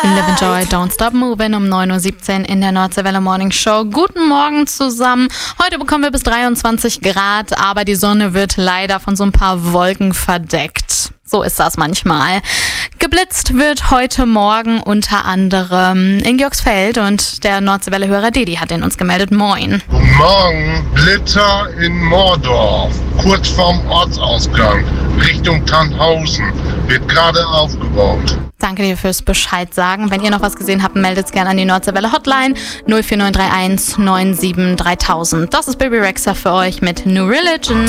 Live Enjoy, Don't Stop Moving um 9.17 Uhr in der Nordseewelle Morning Show. Guten Morgen zusammen. Heute bekommen wir bis 23 Grad, aber die Sonne wird leider von so ein paar Wolken verdeckt. So ist das manchmal. Geblitzt wird heute Morgen unter anderem in Georgsfeld und der Nordseewelle-Hörer Dedi hat den uns gemeldet. Moin. Guten Morgen, Blitzer in Mordorf, kurz vorm Ortsausgang, Richtung Tannhausen, wird gerade aufgebaut. Danke dir fürs Bescheid sagen. Wenn ihr noch was gesehen habt, meldet es gerne an die Nordseewelle Hotline 04931 97 3000. Das ist Baby Rexha für euch mit New Religion.